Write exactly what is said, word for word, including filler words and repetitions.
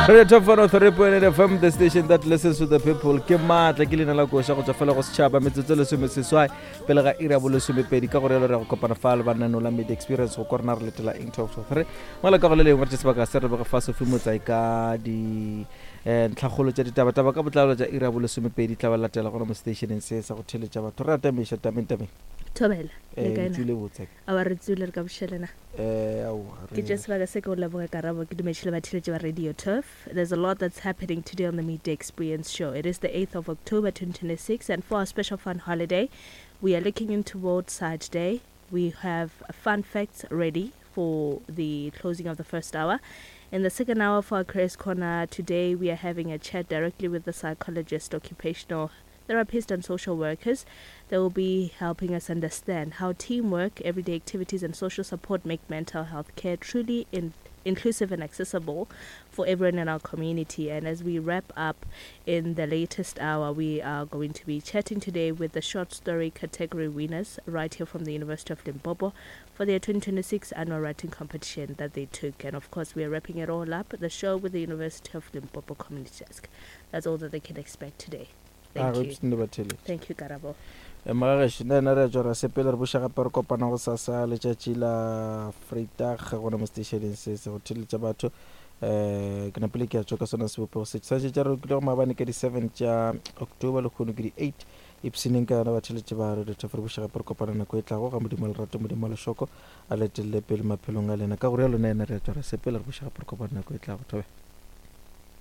Radio Top one oh three point eight F M, the station that listens to the people. Ke matla ke lena la go sha go tsafela go setšhaba metsotso le some seswai pele ga ira bo le some pedi ka gore le re go kopana fa le bana no la mid experience go corner le tla ing Top three mala ka go le le ngwa tseba ka se re ba fa so fimo tsai ka di eh ntlhagolo tsa ditaba taba ka botlalo tsa ira bo le some pedi tla ba latela go mo stationeng se sa go theletša batho ra ta mesha tamentame Thobela le kaena tsule botse a wa re tsule ka boshelena eh au ke just ba ka se go la boga karabo ke dumešile ba thile ba Radio Turf. There's a lot that's happening today on the Midday Experience show. It is the eighth of October twenty twenty-six, and for our special fun holiday we are looking into World Side Day. We have fun facts ready for the closing of the first hour. In the second hour for our Careers Corner today, we are having a chat directly with the psychologist, occupational therapists and social workers. They will be helping us understand how teamwork, everyday activities and social support make mental health care truly in inclusive and accessible for everyone in our community. And as we wrap up in the latest hour, we are going to be chatting today with the short story category winners right here from the University of Limpopo for their twenty twenty-six annual writing competition that they took. And of course, we are wrapping it all up, the show with the University of Limpopo Community Desk. That's all that they can expect today. Thank you. Thank you, Karabo. Magash nna re jora sepele re busha gape re kopana go sasa le tšatši la Freitag go na mo stationeng se se go theletša batho eh ke na pele ke a tšoka sona se bopo se tšatši tša re ke go mabane ke di seven tša October le khono ke di eight ipsineng ka na ba theletša ba re tša re busha gape re kopana na go etlago ga modimo le rato modimo le shoko a letelle pele maphelong a lena ka gore ya lona ena re jora sepele re busha gape re kopana na go etlago thobe